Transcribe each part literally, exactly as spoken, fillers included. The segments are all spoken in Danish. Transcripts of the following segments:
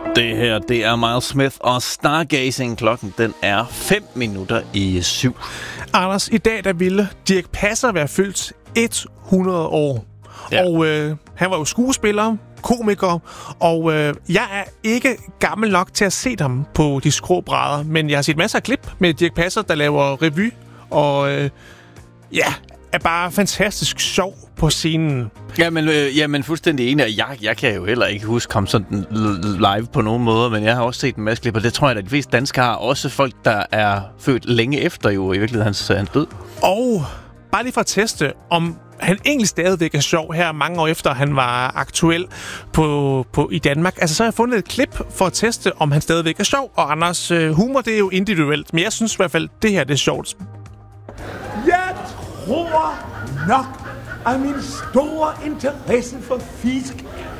Det her, det er Miles Smith og Stargazing. Klokken, den er fem minutter i syv. Anders, i dag der ville Dirch Passer være fyldt hundrede år. Ja. Og øh, han var jo skuespiller, komiker, og øh, jeg er ikke gammel nok til at se ham på de skrå brædder, men jeg har set masser af klip med Dirch Passer, der laver revy, og øh, ja, er bare fantastisk sjov på scenen. Jamen, øh, jamen fuldstændig enig. Jeg, jeg kan jo heller ikke huske ham sådan live på nogen måde, men jeg har også set en masse klip, og det tror jeg, at de fleste danskere har. Også folk, der er født længe efter jo i virkeligheden hans, hans død. Og bare lige for at teste, om han egentlig stadigvæk er sjov her mange år efter, han var aktuel på, på, i Danmark. Altså, så har jeg fundet et klip for at teste, om han stadigvæk er sjov. Og Anders, øh, humor, det er jo individuelt, men jeg synes i hvert fald, det her det er sjovt. Jeg tror nok, at min store interesse for fisk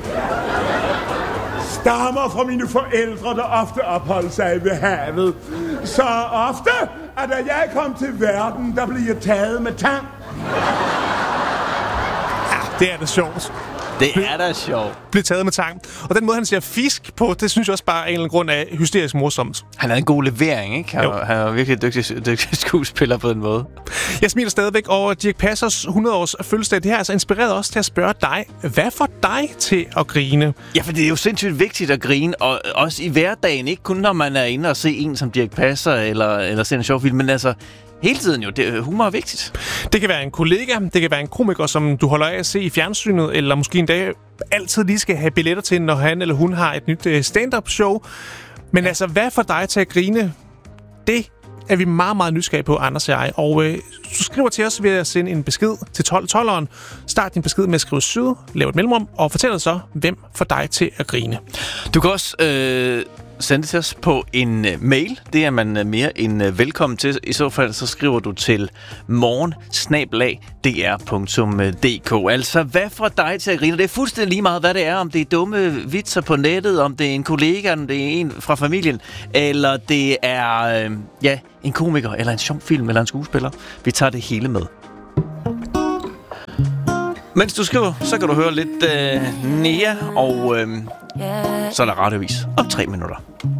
stammer fra mine forældre, der ofte opholdt sig ved havet. Så ofte, at da jeg kom til verden, der blev jeg taget med tang. Ja, det er det sjovt. Det er da sjovt. Bliver taget med tang. Og den måde, han siger fisk på, det synes jeg også bare af en eller anden grund er hysterisk morsomt. Han er en god levering, ikke? Han, han er virkelig dygtig, dygtig skuespiller på den måde. Jeg smiler stadigvæk over Dirch Passers hundrede års fødselsdag. Det her er altså inspireret også til at spørge dig. Hvad får dig til at grine? Ja, for det er jo sindssygt vigtigt at grine. Og også i hverdagen. Ikke kun når man er inde og se en som Dirch Passer eller, eller ser en sjov film. Men altså hele tiden jo. Det, humor er vigtigt. Det kan være en kollega. Det kan være en komiker, som du holder af at se i fjernsynet. Eller måske en dag altid lige skal have billetter til, når han eller hun har et nyt stand-up show. Men altså, hvad får dig til at grine? Det er vi meget, meget nysgerrige på, Anders og jeg. Og øh, du skriver til os ved at sende en besked til tolv tolveren. Start din besked med at skrive syd, lav et mellemrum, og fortæl os så, hvem får dig til at grine. Du kan også øh, sende det til os på en uh, mail. Det er man uh, mere end uh, velkommen til. I så fald så skriver du til morgen snabel-a d r punktum d k. Altså, hvad får dig til at grine? Det er fuldstændig lige meget, hvad det er. Om det er dumme vitser på nettet, om det er en kollega, om det er en fra familien, eller det er øh, ja, en komiker, eller en sjov film, eller en skuespiller. Vi tager det hele med. Mens du skriver, så kan du høre lidt øh, Nea, og øh, så er der radiovis om tre minutter.